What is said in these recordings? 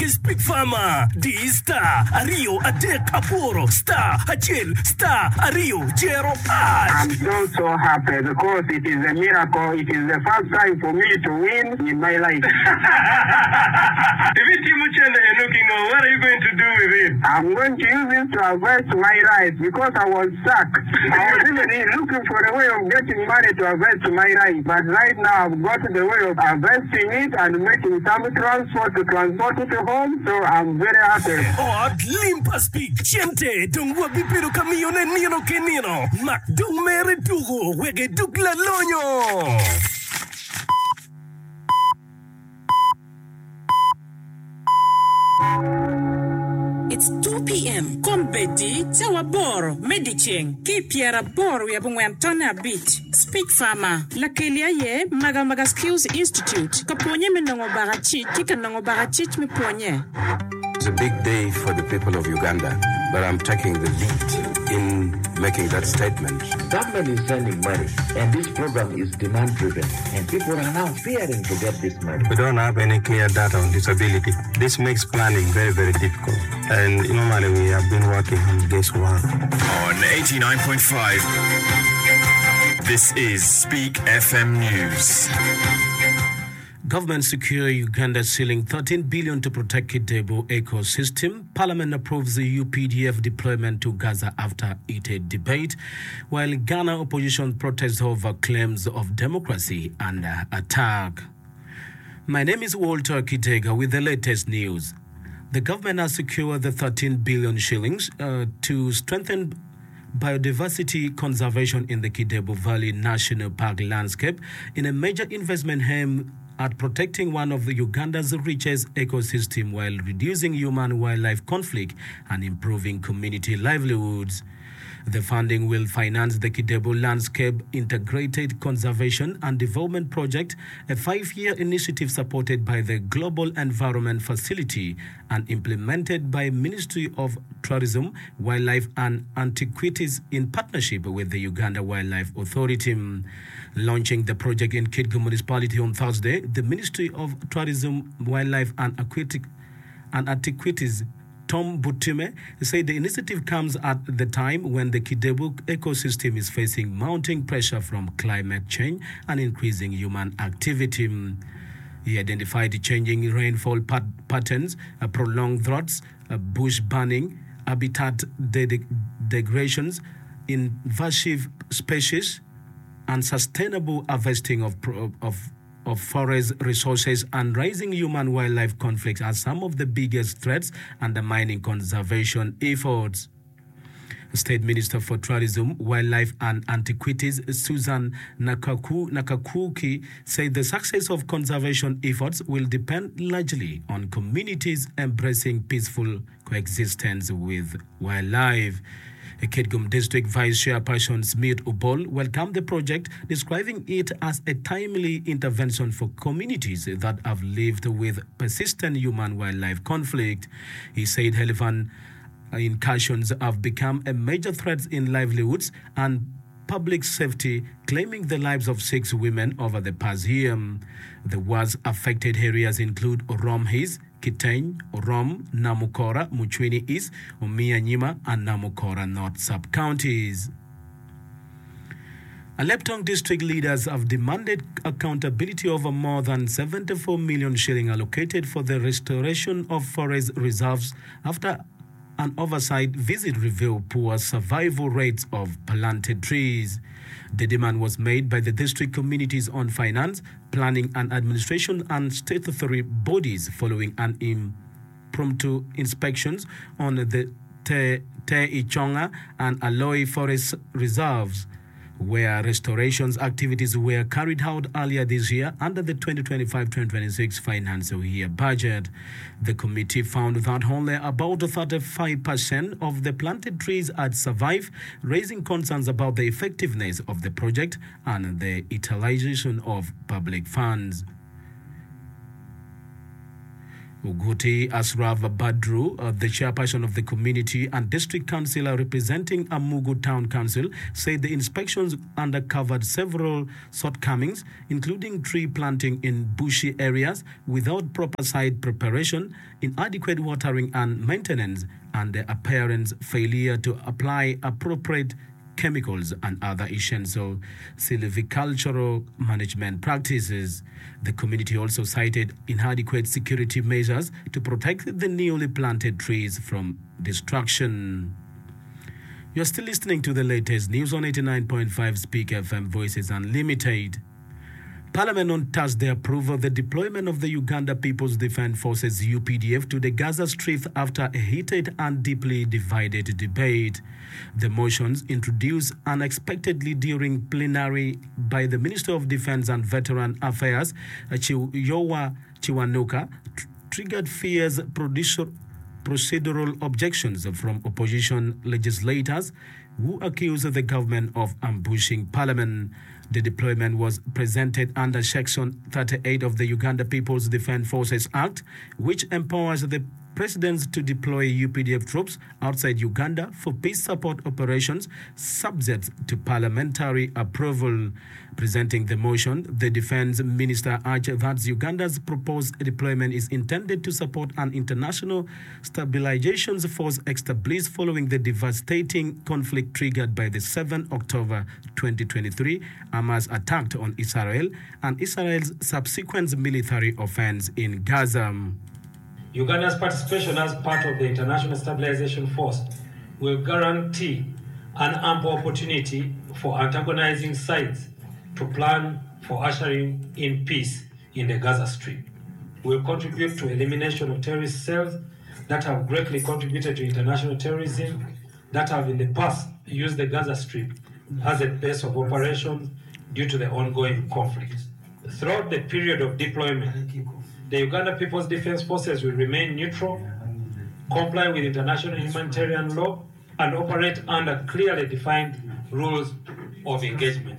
ke Speak Farmer. D star Ario Adek Aporo star Achel star Ario Jero I'm so happy because it is a miracle. It is the first time for me to win in my life. If you're looking, what are you going to do with it? I'm going to use it to harvest my rice because I was stuck. I was even looking for a way of getting money to harvest my rice. But right now I've got the way of harvesting it and making some transport to transport it to home. So I'm very happy. Limpa Speak Chente Dungwa Bipiru Kamione Nino Kenino Mak Dung Mere Dugo Wege Dugla Lonyo. It's 2 p.m. Kombedi, Tawa Boro, Medicheng, Kipiera Boro, Yabungwantona Beach, Speak Farmer, Lakelia Ye, Maga Skills Institute, Kaponye Menongo Barachi, Kikanongo Barachich Miponye. It's a big day for the people of Uganda, but I'm taking the lead in making that statement. Government is sending money, and this program is demand-driven, and people are now fearing to get this money. We don't have any clear data on disability. This makes planning very, very difficult. And normally we have been working on guesswork. On 89.5, this is Speak FM News. Government secure Uganda ceiling 13 billion to protect Kidebo ecosystem. Parliament approves the UPDF deployment to Gaza after heated debate, while Ghana opposition protests over claims of democracy under attack. My name is Walter Kitega with the latest news. The government has secured the 13 billion shillings to strengthen biodiversity conservation in the Kidebo Valley National Park landscape in a major investment aimed at protecting one of the Uganda's richest ecosystem while reducing human-wildlife conflict and improving community livelihoods. The funding will finance the Kidebo Landscape Integrated Conservation and Development Project, a 5-year initiative supported by the Global Environment Facility and implemented by Ministry of Tourism, Wildlife and Antiquities in partnership with the Uganda Wildlife Authority. Launching the project in Kidgo Municipality on Thursday, the Ministry of Tourism, Wildlife and Antiquities Tom Butume said the initiative comes at the time when the Kidebo ecosystem is facing mounting pressure from climate change and increasing human activity. He identified changing rainfall patterns, prolonged droughts, bush burning, habitat degradations, invasive species, and sustainable harvesting of forest resources and rising human-wildlife conflicts as some of the biggest threats undermining conservation efforts. State Minister for Tourism, Wildlife and Antiquities, Susan Nakakuki, said the success of conservation efforts will depend largely on communities embracing peaceful coexistence with wildlife. Kitgum District Vice Chairperson Smith Ubol welcomed the project, describing it as a timely intervention for communities that have lived with persistent human-wildlife conflict. He said elephant incursions have become a major threat in livelihoods and public safety, claiming the lives of 6 women over the past year. The worst affected areas include Orom East, Kiteng, Orom, Namukora, Muchwini East, Umia-Nyima, and Namukora North sub-counties. Aleptong district leaders have demanded accountability over more than 74 million shilling allocated for the restoration of forest reserves after an oversight visit revealed poor survival rates of planted trees. The demand was made by the district committees on finance, planning and administration and statutory bodies following an impromptu inspections on the Te Ichonga and Aloy forest reserves, where restorations activities were carried out earlier this year under the 2025-2026 financial year budget. The committee found that only about 35% of the planted trees had survived, raising concerns about the effectiveness of the project and the utilization of public funds. Uguti Asraf Badru, the chairperson of the community and district councillor representing Amugu Town Council, said the inspections uncovered several shortcomings, including tree planting in bushy areas without proper site preparation, inadequate watering and maintenance, and the apparent failure to apply appropriate chemicals and other essential silvicultural management practices. The community also cited inadequate security measures to protect the newly planted trees from destruction. You're still listening to the latest news on 89.5 Speak FM Voices Unlimited. Parliament on Thursday approved the deployment of the Uganda People's Defence Forces UPDF to the Gaza Strip after a heated and deeply divided debate. The motions, introduced unexpectedly during plenary by the Minister of Defence and Veteran Affairs, Yowa Chiwanuka, triggered fierce procedural objections from opposition legislators who accused the government of ambushing Parliament. The deployment was presented under Section 38 of the Uganda People's Defence Forces Act, which empowers the presidents to deploy UPDF troops outside Uganda for peace support operations subject to parliamentary approval. Presenting the motion, the defense minister urged that Uganda's proposed deployment is intended to support an international stabilization force established following the devastating conflict triggered by the 7 October 2023 Hamas attack on Israel and Israel's subsequent military offense in Gaza. Uganda's participation as part of the International Stabilization Force will guarantee an ample opportunity for antagonizing sides to plan for ushering in peace in the Gaza Strip. We will contribute to elimination of terrorist cells that have greatly contributed to international terrorism, that have in the past used the Gaza Strip as a base of operations due to the ongoing conflict. Throughout the period of deployment, the Uganda People's Defence Forces will remain neutral, comply with international humanitarian law, and operate under clearly defined rules of engagement.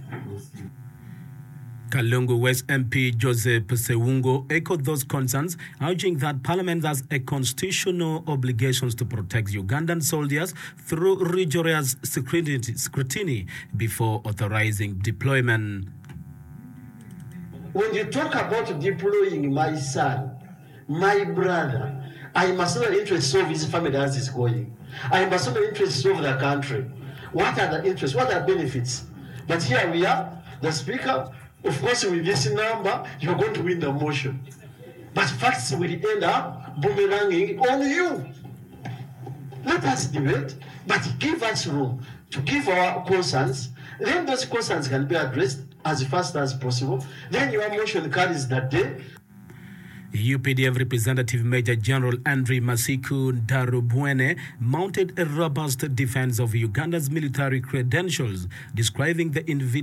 Kalungu West MP Joseph Sewungo echoed those concerns, urging that Parliament has a constitutional obligation to protect Ugandan soldiers through rigorous scrutiny before authorizing deployment. When you talk about deploying my son, my brother, I must not interest of his family as is going. I must not interest of the country. What are the interests? What are the benefits? But here we are, the Speaker. Of course, with this number, you're going to win the motion. But facts will end up boomeranging on you. Let us debate, but give us room to give our concerns. Then those concerns can be addressed as fast as possible. Then your motion carries that day. UPDF Representative Major General Andre Masiku Darubwene mounted a robust defense of Uganda's military credentials, describing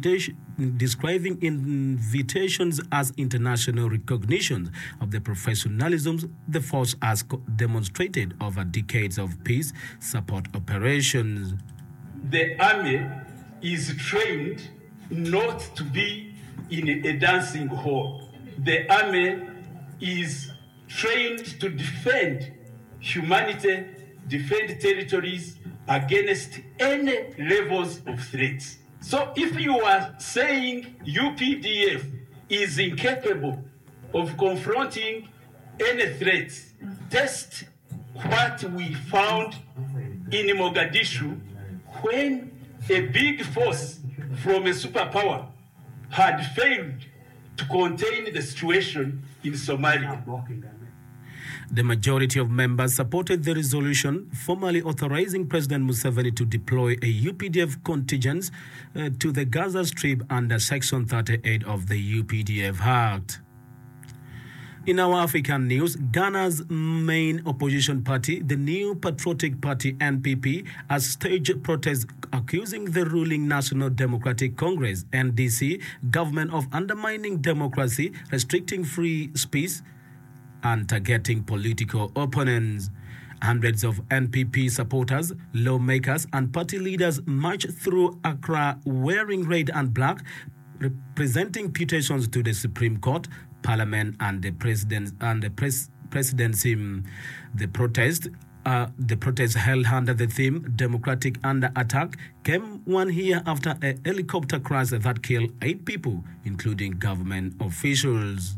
invitations as international recognition of the professionalism the force has demonstrated over decades of peace support operations. The army is trained not to be in a dancing hall. The army is trained to defend humanity, defend territories against any levels of threats. So if you are saying UPDF is incapable of confronting any threats, test what we found in Mogadishu when a big force from a superpower had failed to contain the situation in Somalia. The majority of members supported the resolution formally authorizing President Museveni to deploy a UPDF contingent to the Gaza Strip under Section 38 of the UPDF Act. In our African news, Ghana's main opposition party, the New Patriotic Party (NPP), has staged protests accusing the ruling National Democratic Congress (NDC) government of undermining democracy, restricting free speech, and targeting political opponents. Hundreds of NPP supporters, lawmakers, and party leaders marched through Accra wearing red and black, presenting petitions to the Supreme Court, Parliament, and the presidency. The protest held under the theme "Democratic Under Attack" came 1 year after a helicopter crash that killed 8 people, including government officials.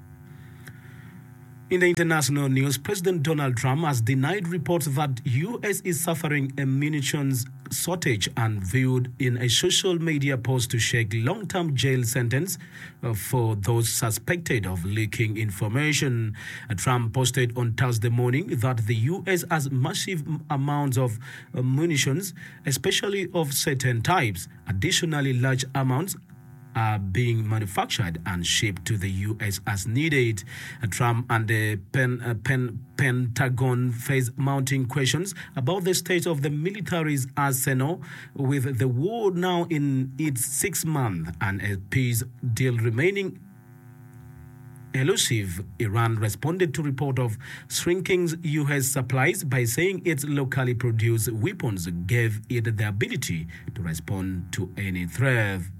In the international news, President Donald Trump has denied reports that U.S. is suffering a munitions shortage and vowed in a social media post to shake long-term jail sentence for those suspected of leaking information. Trump posted on Thursday morning that the U.S. has massive amounts of munitions, especially of certain types. Additionally, large amounts are being manufactured and shipped to the U.S. as needed. Trump and the Pentagon face mounting questions about the state of the military's arsenal, with the war now in its 6th month and a peace deal remaining elusive. Iran responded to report of shrinking U.S. supplies by saying its locally produced weapons gave it the ability to respond to any threat.